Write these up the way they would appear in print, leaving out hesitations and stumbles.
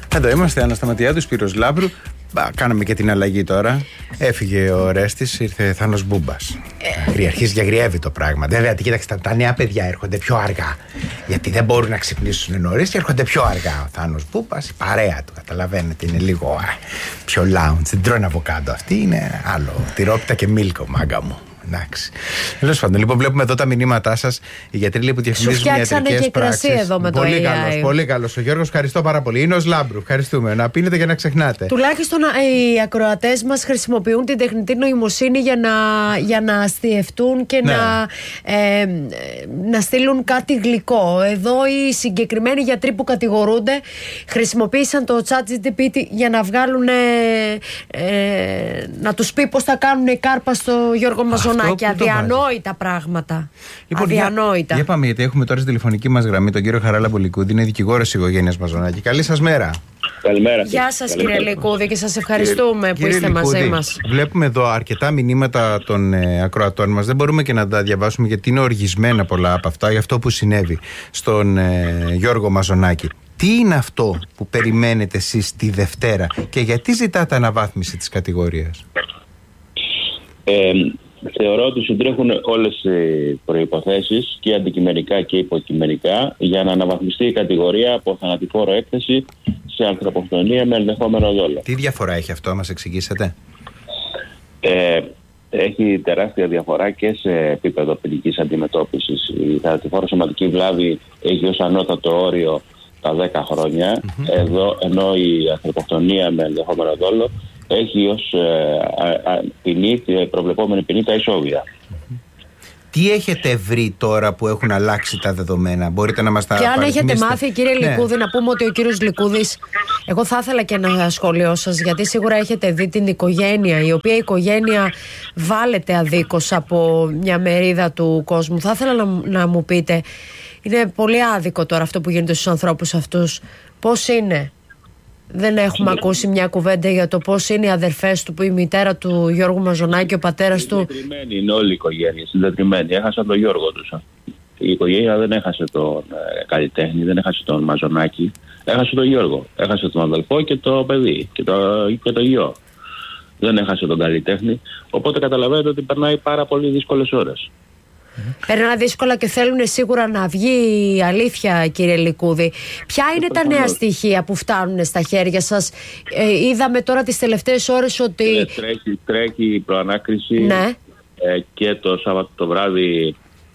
Εδώ είμαστε, Άννα Σταματιάδου, Σπύρος Λάμπρου. Κάναμε και την αλλαγή τώρα. Έφυγε ο Ρέστης, ήρθε Θάνος Μπούμπας. Αρχίζει και αγριεύει το πράγμα. Βέβαια, κοίταξε, τα νέα παιδιά έρχονται πιο αργά. Γιατί δεν μπορούν να ξυπνήσουν νωρίς και έρχονται πιο αργά. Ο Θάνος Μπούμπας, η παρέα του, καταλαβαίνετε, είναι λίγο πιο lounge. Δεν τρώνε αβοκάντο. Αυτή είναι άλλο. Τυρόπιτα και μίλκο, μάγκα μου. Εντάξει. Τέλος πάντων, λοιπόν, βλέπουμε εδώ τα μηνύματά σας. Οι γιατροί λέει, που διαφημίζουν ιατρικές πράξεις. Εδώ με πολύ το καλός, AI. πολύ καλός. Ο Γιώργος, ευχαριστώ πάρα πολύ. Είναι ως Λάμπρου. Ευχαριστούμε. Να πίνετε και να ξεχνάτε. Τουλάχιστον οι ακροατές μας χρησιμοποιούν την τεχνητή νοημοσύνη για να αστιευτούν και Ναι. να στείλουν κάτι γλυκό. Εδώ οι συγκεκριμένοι γιατροί που κατηγορούνται χρησιμοποίησαν το ChatGPT για να βγάλουν να τους πει πώς θα κάνουν κάρπα στο Γιώργο Μαζονάκη. Αδιανόητα πράγματα. Λοιπόν, αδιανόητα. Για πάμε, γιατί έχουμε τώρα στη τηλεφωνική μας γραμμή τον κύριο Χαράλαμπο Λικούδη, είναι δικηγόρος της οικογένειας Μαζονάκη. Καλή σας μέρα. Καλημέρα. Γεια σας, κύριε Λικούδη, και σας ευχαριστούμε που είστε Λικούδη, μαζί μας. Βλέπουμε εδώ αρκετά μηνύματα των ακροατών μας. Δεν μπορούμε και να τα διαβάσουμε γιατί είναι οργισμένα πολλά από αυτά για αυτό που συνέβη στον Γιώργο Μαζονάκη. Τι είναι αυτό που περιμένετε εσείς τη Δευτέρα και γιατί ζητάτε αναβάθμιση της κατηγορίας? Θεωρώ ότι συντρέχουν όλες οι προϋποθέσεις και αντικειμενικά και υποκειμενικά για να αναβαθμιστεί η κατηγορία από θανατηφόρο έκθεση σε ανθρωποκτονία με ενδεχόμενο δόλο. Τι διαφορά έχει αυτό, μας εξηγήσετε? Έχει τεράστια διαφορά και σε επίπεδο ποινικής αντιμετώπισης. Η θανατηφόρο σωματική βλάβη έχει ως ανώτατο όριο τα 10 χρόνια, εδώ, ενώ η ανθρωποκτονία με ενδεχόμενο δόλο έχει ως ποινή, προβλεπόμενη ποινή, τα ισόβια. Τι έχετε βρει τώρα που έχουν αλλάξει τα δεδομένα? Μπορείτε να μας τα παριθμίσετε? Και αν έχετε μάθει, κύριε Λικούδη, να πούμε ότι ο κύριος Λικούδης, εγώ θα ήθελα και ένα σχόλιο σας, γιατί σίγουρα έχετε δει την οικογένεια, η οποία οικογένεια βάλετε αδίκως από μια μερίδα του κόσμου. Θα ήθελα να μου πείτε, είναι πολύ άδικο τώρα αυτό που γίνεται στους ανθρώπους αυτούς. Πώς είναι? Δεν έχουμε ακούσει μια κουβέντα για το πώς είναι οι αδερφές του, που η μητέρα του Γιώργου Μαζονάκη, ο πατέρας του. Συντετριμένη είναι όλη η οικογένεια. Συντετριμένη. Έχασαν τον Γιώργο τους. Η οικογένεια δεν έχασε τον καλλιτέχνη, δεν έχασε τον Μαζονάκη. Έχασε τον Γιώργο. Έχασε τον αδελφό και το παιδί και το γιο. Δεν έχασε τον καλλιτέχνη. Οπότε καταλαβαίνετε ότι περνάει πάρα πολύ δύσκολες ώρες. Περνάνε δύσκολα και θέλουν σίγουρα να βγει η αλήθεια, κύριε Λικούδη. Ποια είναι τα νέα στοιχεία που φτάνουν στα χέρια σας? Είδαμε τώρα τις τελευταίες ώρες ότι τρέχει η προανάκριση. Ναι. Και το Σάββατο το βράδυ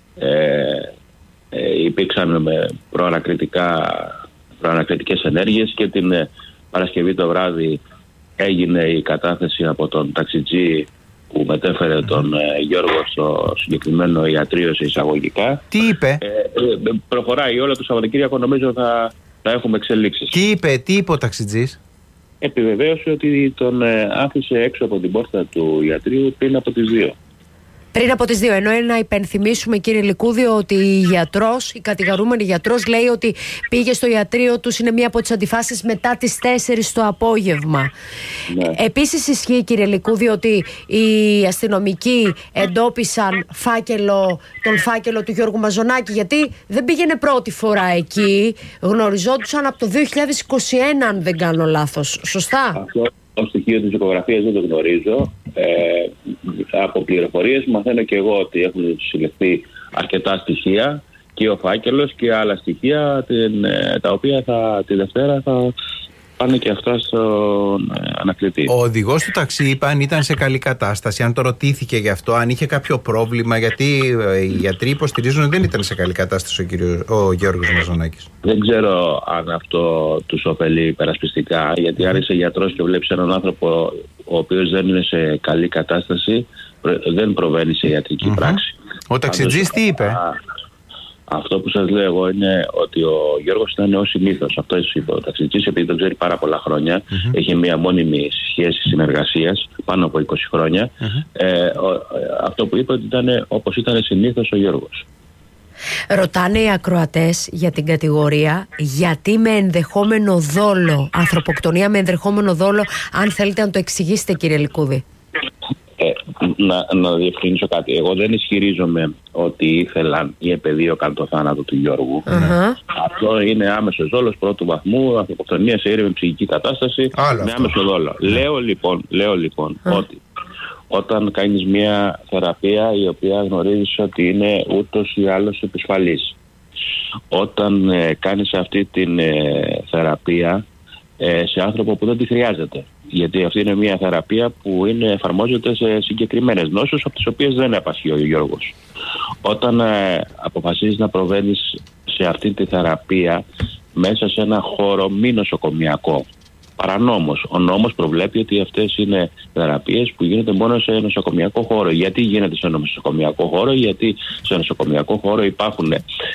υπήρξαν με προανακριτικές ενέργειες και την Παρασκευή το βράδυ έγινε η κατάθεση από τον ταξιτζή που μετέφερε τον Γιώργο στο συγκεκριμένο ιατρείο σε εισαγωγικά. Τι είπε? Προχωράει όλο το Σαββατοκύριακο, νομίζω θα έχουμε εξελίξεις. Τι είπε ο ταξιτζής? Επιβεβαίωσε ότι τον άφησε έξω από την πόρτα του ιατρείου πριν από τις 2. Πριν από τις 2, ενώ να υπενθυμίσουμε, κύριε Λικούδη, ότι η κατηγορούμενη γιατρός λέει ότι πήγε στο ιατρείο του, είναι μία από τις αντιφάσεις, μετά τις 4 το απόγευμα. Ναι. Επίσης ισχύει, κύριε Λικούδη, ότι οι αστυνομικοί εντόπισαν τον φάκελο του Γιώργου Μαζονάκη, γιατί δεν πήγαινε πρώτη φορά εκεί, γνωριζόντουσαν από το 2021, αν δεν κάνω λάθος. Σωστά? Το στοιχείο της οικογραφίας δεν το γνωρίζω. Από πληροφορίες μαθαίνω και εγώ ότι έχουν συλλεχθεί αρκετά στοιχεία και ο φάκελος και άλλα στοιχεία τα οποία τη Δευτέρα θα πάνε και αυτά στον ανακριτή. Ο οδηγός του ταξί, είπαν, ήταν σε καλή κατάσταση. Αν το ρωτήθηκε γι' αυτό, αν είχε κάποιο πρόβλημα, γιατί οι γιατροί υποστηρίζουν ότι δεν ήταν σε καλή κατάσταση ο Γιώργος Μαζονάκης. Δεν ξέρω αν αυτό τους ωφελεί υπερασπιστικά, γιατί αν είσαι γιατρός και βλέπεις έναν άνθρωπο ο οποίος δεν είναι σε καλή κατάσταση, δεν προβαίνει σε ιατρική πράξη. Ο ταξιτζής τι είπε? Αυτό που σας λέω εγώ είναι ότι ο Γιώργος ήταν ως συνήθως. Αυτό σου είπε ο ταξιτζής, επειδή τον ξέρει πάρα πολλά χρόνια. Έχει μια μόνιμη σχέση συνεργασίας πάνω από 20 χρόνια. Αυτό που είπε ότι ήταν όπως ήταν συνήθως ο Γιώργος. Ρωτάνε οι ακροατές για την κατηγορία, γιατί με ενδεχόμενο δόλο, ανθρωποκτονία με ενδεχόμενο δόλο, αν θέλετε να το εξηγήσετε, κύριε Λικούδη. να διευκρινίσω κάτι. Εγώ δεν ισχυρίζομαι ότι ήθελαν ή επεδίωκαν το θάνατο του Γιώργου. Αυτό είναι άμεσος δόλος πρώτου βαθμού, ανθρωποκτονία σε ήρεμη ψυχική κατάσταση. Με άμεσο δόλο. Λέω λοιπόν ότι όταν κάνεις μια θεραπεία η οποία γνωρίζεις ότι είναι ούτως ή άλλως επισφαλής, όταν κάνεις αυτή την θεραπεία σε άνθρωπο που δεν τη χρειάζεται, γιατί αυτή είναι μια θεραπεία που εφαρμόζεται σε συγκεκριμένες νόσους από τις οποίες δεν έπασχε ο Γιώργος. Όταν αποφασίζεις να προβαίνεις σε αυτή τη θεραπεία μέσα σε ένα χώρο μη νοσοκομιακό, παρανόμως, ο νόμος προβλέπει ότι αυτές είναι θεραπείες που γίνονται μόνο σε νοσοκομιακό χώρο. Γιατί γίνεται σε νοσοκομιακό χώρο? Γιατί σε νοσοκομιακό χώρο υπάρχουν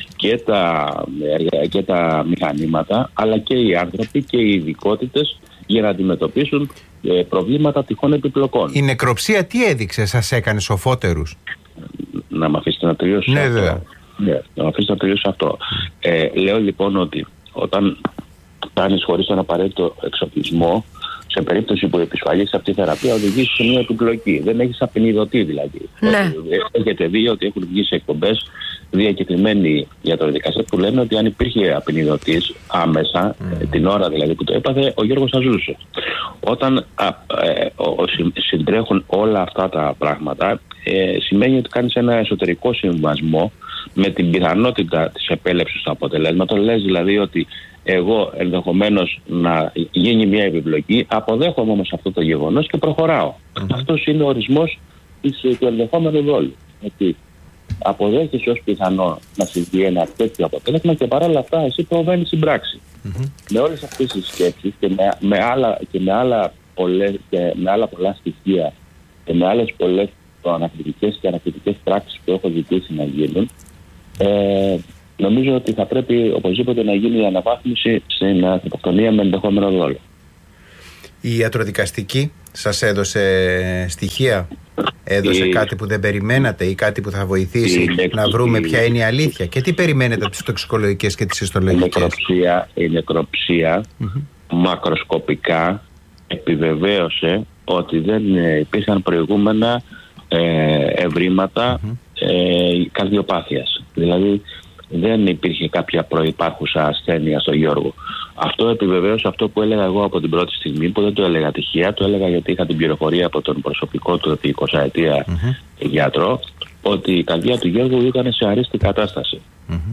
και τα μηχανήματα, αλλά και οι άνθρωποι και οι ειδικότητες για να αντιμετωπίσουν προβλήματα τυχόν επιπλοκών. Η νεκροψία τι έδειξε, σας έκανε σοφότερους? Να με αφήσετε να τελειώσω αυτό. Ναι, να με αφήσετε να τελειώσω αυτό. Λέω λοιπόν ότι όταν κάνεις χωρίς τον απαραίτητο εξοπλισμό, σε περίπτωση που επισφαλείς αυτή η θεραπεία, οδηγείς σε μια επιπλοκή. Δεν έχεις απεινιδωτή δηλαδή. Ναι. Έχετε δει ότι έχουν βγει σε εκπομπές διακεκριμένοι γιατροδικαστές που λένε ότι αν υπήρχε απεινιδωτής άμεσα, την ώρα δηλαδή που το έπαθε, ο Γιώργος θα ζούσε. Όταν συντρέχουν όλα αυτά τα πράγματα, σημαίνει ότι κάνεις ένα εσωτερικό συμβασμό με την πιθανότητα της επέλευσης του αποτελέσματος. Λες δηλαδή ότι εγώ ενδεχομένως να γίνει μια επιπλοκή, αποδέχομαι όμως αυτό το γεγονός και προχωράω. Αυτός είναι ο ορισμός του ενδεχόμενου δόλου. Ότι αποδέχεσαι ως πιθανό να συμβεί ένα τέτοιο αποτέλεσμα και παράλληλα αυτά εσύ προβαίνεις στην πράξη. Με όλες αυτές τις σκέψεις και με άλλα πολλά στοιχεία και με άλλες πολλές ανακριτικές και ανακριτικές πράξεις που έχω ζητήσει να γίνουν, νομίζω ότι θα πρέπει οπωσδήποτε να γίνει η αναβάθμιση στην ανθρωποκτονία με ενδεχόμενο δόλο. Η ιατροδικαστική σας έδωσε στοιχεία, έδωσε κάτι που δεν περιμένατε ή κάτι που θα βοηθήσει να βρούμε ποια είναι η αλήθεια? Και τι περιμένετε από τις τοξικολογικές και τις ιστολογικές? Η νεκροψία μακροσκοπικά επιβεβαίωσε ότι δεν υπήρχαν προηγούμενα ευρήματα καρδιοπάθειας. Δηλαδή δεν υπήρχε κάποια προϋπάρχουσα ασθένεια στο Γιώργο. Αυτό επιβεβαίωσε αυτό που έλεγα εγώ από την πρώτη στιγμή, που δεν το έλεγα τυχαία, το έλεγα γιατί είχα την πληροφορία από τον προσωπικό του επί 20 ετία γιατρό, ότι η καρδιά του Γιώργου ήταν σε αρίστη κατάσταση.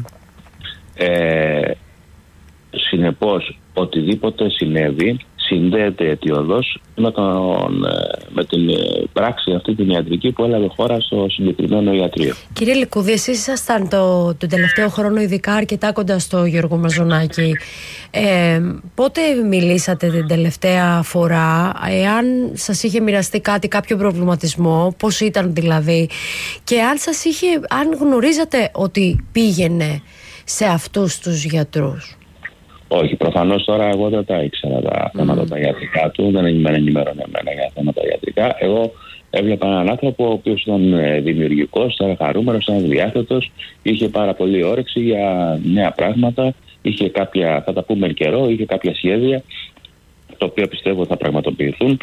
Συνεπώς, οτιδήποτε συνέβη συνδέεται αιτιοδός με την πράξη αυτή την ιατρική που έλαβε χώρα στο συγκεκριμένο ιατρείο. Κύριε Λικούδη, εσείς ήσασταν τον τελευταίο χρόνο ειδικά αρκετά κοντά στο Γιώργο Μαζονάκη. Πότε μιλήσατε την τελευταία φορά? Εάν σας είχε μοιραστεί κάποιο προβληματισμό, πώς ήταν δηλαδή, και αν γνωρίζατε ότι πήγαινε σε αυτούς τους γιατρούς? Όχι, προφανώς τώρα εγώ δεν τα ήξερα τα θέματα τα ιατρικά του, δεν με ενημέρωνε εμένα για θέματα ιατρικά. Εγώ έβλεπα έναν άνθρωπο ο οποίος ήταν δημιουργικός, ήταν χαρούμενος, ήταν διάθετος, είχε πάρα πολύ όρεξη για νέα πράγματα, είχε κάποια, θα τα πούμε καιρό, είχε κάποια σχέδια, τα οποία πιστεύω θα πραγματοποιηθούν.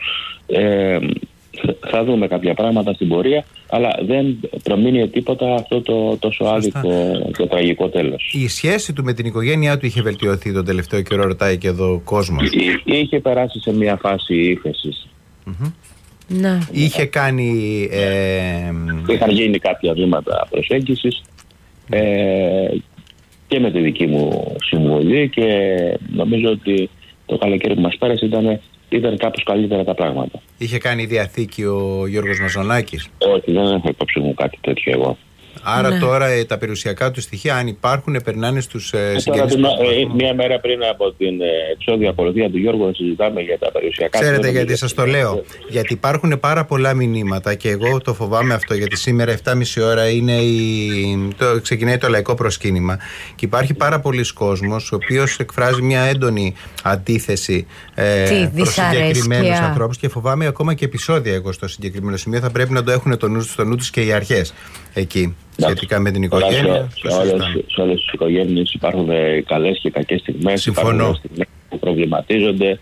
Θα δούμε κάποια πράγματα στην πορεία, αλλά δεν προμείνει τίποτα αυτό το τόσο άδικο και τραγικό τέλος. Η σχέση του με την οικογένειά του είχε βελτιωθεί τον τελευταίο καιρό, ρωτάει και εδώ ο κόσμος? Είχε περάσει σε μια φάση ύφεσης. Ναι. Είχε κάνει... Είχαν γίνει κάποια βήματα προσέγγισης και με τη δική μου συμβολή, και νομίζω ότι το καλοκαίρι που μας πέρασε ήταν κάπως καλύτερα τα πράγματα. Είχε κάνει διαθήκη ο Γιώργος Μαζονάκης? Όχι, δεν έχω υπόψη μου κάτι τέτοιο εγώ. Άρα τώρα τα περιουσιακά του στοιχεία, αν υπάρχουν, περνάνε στους συγγενείς. Μία μέρα πριν από την εξώδια απολογία του Γιώργου συζητάμε για τα περιουσιακά. Ξέρετε γιατί σας το λέω? Γιατί υπάρχουν πάρα πολλά μηνύματα και εγώ το φοβάμαι αυτό, γιατί σήμερα 7.30 ώρα ξεκινάει το λαϊκό προσκύνημα και υπάρχει πάρα πολλοί κόσμος ο οποίος εκφράζει μια έντονη αντίθεση προς συγκεκριμένους ανθρώπους, και φοβάμαι ακόμα και επεισόδια εγώ στο συγκεκριμένο σημείο. Θα πρέπει να το έχουν στο νου τους και οι αρχές εκεί. Σχετικά με την οικογένεια. Σε όλες τις οικογένειες υπάρχουν καλές και κακές στιγμές. Συμφωνώ. Υπάρχουν στιγμές που προβληματίζονται,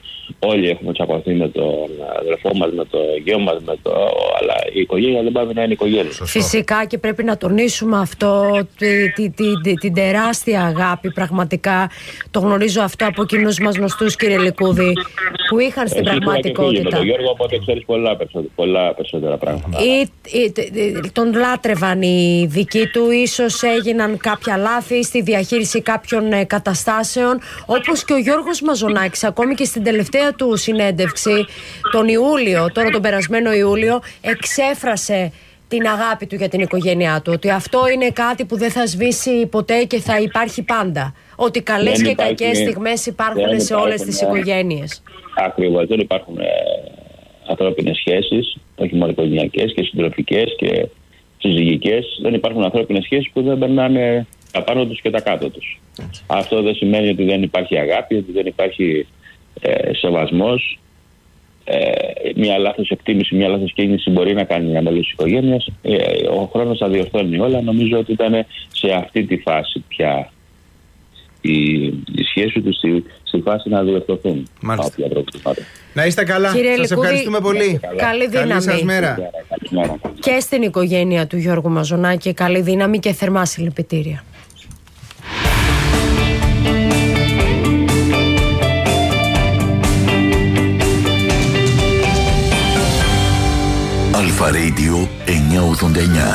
Όλοι έχουμε τσακωθεί με τον αδερφό μας, με το γιο μας, αλλά η οικογένεια δεν πάει να είναι οικογένεια. Φυσικά, και πρέπει να τονίσουμε αυτό, την τεράστια αγάπη, πραγματικά το γνωρίζω αυτό από εκείνους μας γνωστούς, κύριε Λικούδη, που είχαν στην πραγματικότητα. Με τον Γιώργο, οπότε ξέρεις πολλά περισσότερα πράγματα. Τον λάτρευαν οι δικοί του, ίσως έγιναν κάποια λάθη στη διαχείριση κάποιων καταστάσεων, όπως και ο Γιώργος Μαζονάκης, ακόμη και στην τελευταία του συνέντευξη τον Ιούλιο, τώρα τον περασμένο Ιούλιο, εξέφρασε την αγάπη του για την οικογένειά του, ότι αυτό είναι κάτι που δεν θα σβήσει ποτέ και θα υπάρχει πάντα, ότι καλές και κακές στιγμές υπάρχουν σε όλες τις οικογένειες. Ακριβώς, δεν υπάρχουν ανθρώπινες σχέσεις, όχι μόνο οικογενειακές και συντροφικές και συζυγικές. Δεν υπάρχουν ανθρώπινες σχέσεις που δεν περνάνε τα πάνω τους και τα κάτω τους. Αυτό δεν σημαίνει ότι δεν υπάρχει αγάπη, ότι δεν υπάρχει σεβασμός. Μια λάθος εκτίμηση, μια λάθος κίνηση μπορεί να κάνει μια μέλος της οικογένειας. Ο χρόνος θα διορθώνει όλα. Νομίζω ότι ήταν σε αυτή τη φάση πια η σχέση του στη φάση να διορθωθούν. Μάλιστα. Να είστε καλά. Κύριε σας Λικούδη, ευχαριστούμε πολύ. Καλή δύναμη. Καλή σας μέρα. Και στην οικογένεια του Γιώργου Μαζονάκη καλή δύναμη και θερμά συλληπιτήρια. Αλφα Radio 989.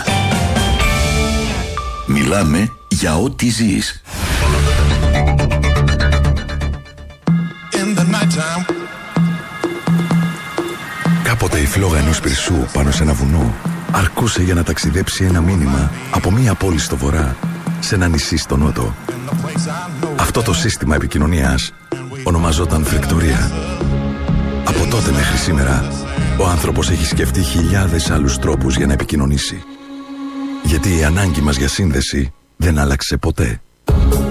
Μιλάμε για ό,τι ζεις. Κάποτε η φλόγα ενός πυρσού πάνω σε ένα βουνό αρκούσε για να ταξιδέψει ένα μήνυμα από μία πόλη στο βορρά σε ένα νησί στο νότο. Αυτό το σύστημα επικοινωνίας ονομαζόταν φρεκτορία. Από τότε μέχρι σήμερα ο άνθρωπος έχει σκεφτεί χιλιάδες άλλους τρόπους για να επικοινωνήσει. Γιατί η ανάγκη μας για σύνδεση δεν άλλαξε ποτέ.